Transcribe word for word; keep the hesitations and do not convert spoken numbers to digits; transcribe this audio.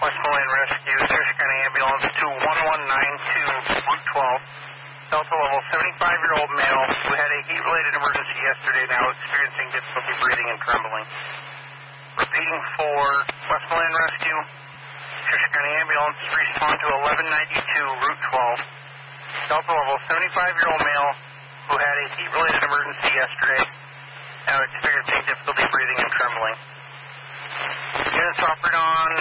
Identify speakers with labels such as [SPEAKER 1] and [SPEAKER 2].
[SPEAKER 1] Westmoreland Rescue, Search County Ambulance to one one nine two, Route twelve. Delta level, seventy-five-year-old male who had a heat-related emergency yesterday, now experiencing difficulty breathing and trembling. Repeating for Westmoreland Rescue, Search County Ambulance, respond to eleven ninety-two, Route twelve. Delta level, seventy-five-year-old male who had a heat-related emergency yesterday, now experiencing difficulty breathing and trembling. Units offered on